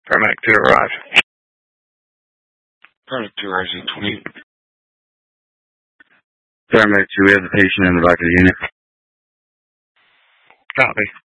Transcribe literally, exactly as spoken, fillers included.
Paramedic two arrive. Paramedic two arrives at twenty. Paramedic two, we have the patient in the back of the unit. Copy.